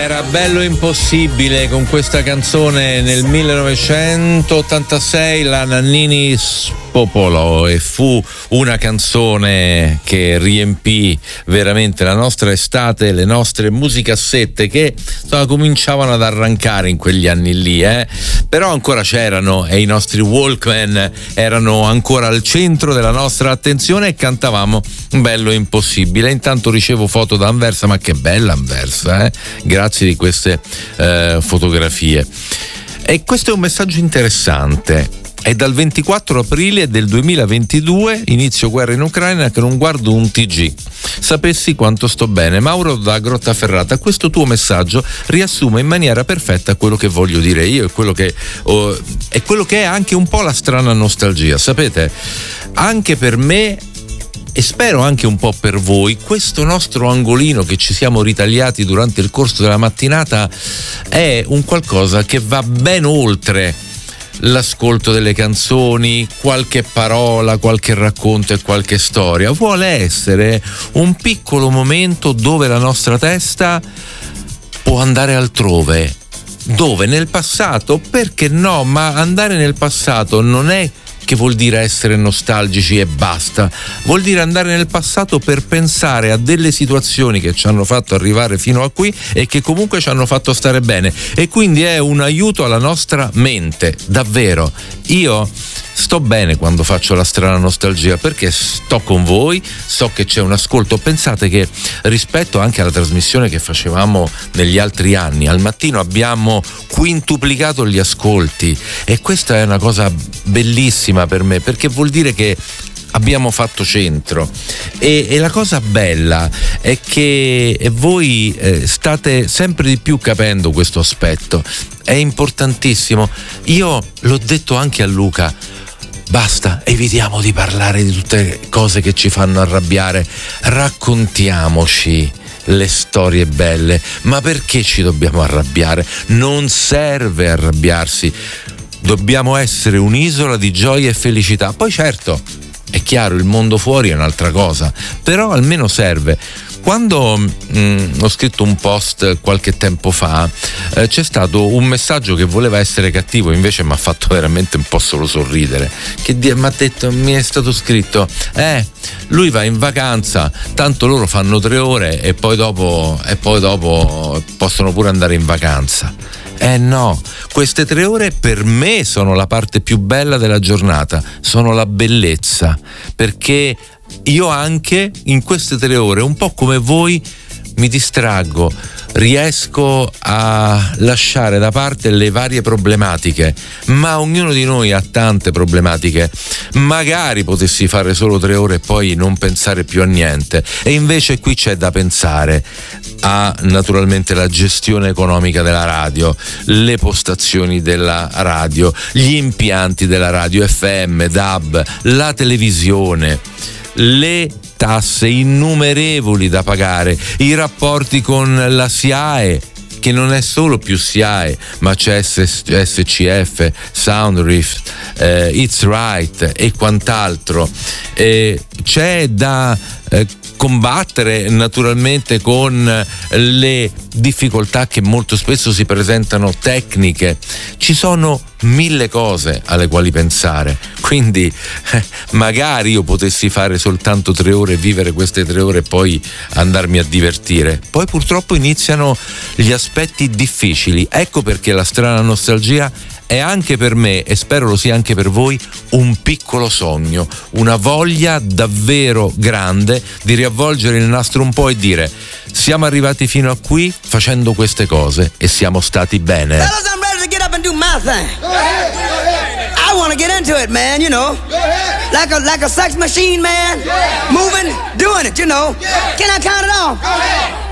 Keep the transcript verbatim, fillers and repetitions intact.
Era bello impossibile con questa canzone nel millenovecentottantasei, la Nannini spopolò e fu una canzone che riempì veramente la nostra estate, le nostre musicassette che insomma, cominciavano ad arrancare in quegli anni lì, eh? Però ancora c'erano e i nostri Walkman erano ancora al centro della nostra attenzione e cantavamo bello impossibile. Intanto ricevo foto da Anversa, ma che bella Anversa, eh? Grazie di queste eh, fotografie. E questo è un messaggio interessante. È dal ventiquattro aprile del duemilaventidue, inizio guerra in Ucraina, che non guardo un T G. Sapessi quanto sto bene. Mauro da Grottaferrata, questo tuo messaggio riassume in maniera perfetta quello che voglio dire io e quello che oh, è quello che è anche un po' la strana nostalgia. Sapete, anche per me e spero anche un po' per voi, questo nostro angolino che ci siamo ritagliati durante il corso della mattinata è un qualcosa che va ben oltre l'ascolto delle canzoni, qualche parola, qualche racconto e qualche storia. Vuole essere un piccolo momento dove la nostra testa può andare altrove. Dove? Nel passato? Perché no? Ma andare nel passato non è che vuol dire essere nostalgici e basta, vuol dire andare nel passato per pensare a delle situazioni che ci hanno fatto arrivare fino a qui e che comunque ci hanno fatto stare bene, e quindi è un aiuto alla nostra mente, davvero. Io sto bene quando faccio la strana nostalgia perché sto con voi, so che c'è un ascolto. Pensate che rispetto anche alla trasmissione che facevamo negli altri anni, al mattino abbiamo quintuplicato gli ascolti e questa è una cosa bellissima per me, perché vuol dire che abbiamo fatto centro e, e la cosa bella è che voi eh, state sempre di più capendo questo aspetto. È importantissimo. Io l'ho detto anche a Luca: basta, evitiamo di parlare di tutte le cose che ci fanno arrabbiare, raccontiamoci le storie belle. Ma perché ci dobbiamo arrabbiare? Non serve arrabbiarsi, dobbiamo essere un'isola di gioia e felicità. Poi certo, è chiaro, il mondo fuori è un'altra cosa, però almeno serve. Quando mh, ho scritto un post qualche tempo fa, eh, c'è stato un messaggio che voleva essere cattivo, invece mi ha fatto veramente un po' solo sorridere. Che mi ha detto, mi è stato scritto: eh, lui va in vacanza, tanto loro fanno tre ore e poi dopo, e poi dopo possono pure andare in vacanza. Eh no, queste tre ore per me sono la parte più bella della giornata, sono la bellezza, perché io anche in queste tre ore, un po' come voi, mi distraggo, riesco a lasciare da parte le varie problematiche, ma ognuno di noi ha tante problematiche. Magari potessi fare solo tre ore e poi non pensare più a niente, e invece qui c'è da pensare a naturalmente la gestione economica della radio, le postazioni della radio, gli impianti della radio F M, D A B, la televisione, le tasse innumerevoli da pagare, i rapporti con la SIAE, che non è solo più SIAE, ma c'è S C F, Soundrift, eh, It's Right e quant'altro. Eh, c'è da eh, combattere naturalmente con le difficoltà che molto spesso si presentano tecniche. Ci sono mille cose alle quali pensare, quindi eh, magari io potessi fare soltanto tre ore, vivere queste tre ore e poi andarmi a divertire. Poi purtroppo iniziano gli aspetti difficili. Ecco perché la strana nostalgia è anche per me, e spero lo sia anche per voi, un piccolo sogno, una voglia davvero grande di riavvolgere il nastro un po' e dire: siamo arrivati fino a qui facendo queste cose e siamo stati bene. Fellas, I'm ready to get up and do my thing. Go ahead, go ahead. I want to get into it, man, you know. Go ahead. Like a like a sex machine, man. Yeah. Moving, doing it, you know. Yeah. Can I count it off? Go ahead.